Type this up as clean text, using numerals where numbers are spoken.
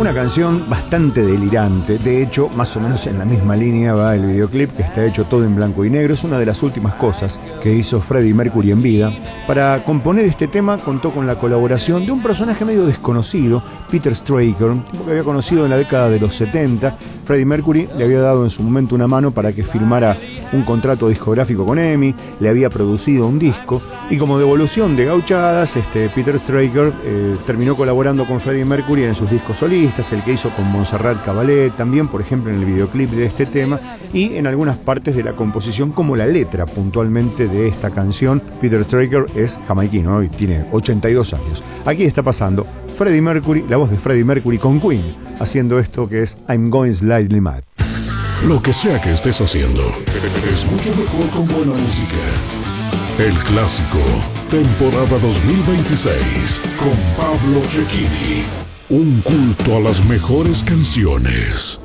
Una canción bastante delirante, de hecho, más o menos en la misma línea va el videoclip, que está hecho todo en blanco y negro. Es una de las últimas cosas que hizo Freddie Mercury en vida. Para componer este tema contó con la colaboración de un personaje medio desconocido, Peter Straker, que había conocido en la década de los 70. Freddie Mercury le había dado en su momento una mano para que firmara un contrato discográfico con EMI, le había producido un disco, y como devolución de gauchadas, Peter Straker terminó colaborando con Freddie Mercury en sus discos solistas, el que hizo con Montserrat Caballé, también por ejemplo en el videoclip de este tema, y en algunas partes de la composición, como la letra puntualmente de esta canción. Peter Straker es jamaiquino y tiene 82 años. Aquí está pasando Freddie Mercury, la voz de Freddie Mercury con Queen, haciendo esto que es I'm Going Slightly Mad. Lo que sea que estés haciendo, es mucho mejor con buena música. El Clásico, temporada 2026, con Pablo Cecchini. Un culto a las mejores canciones.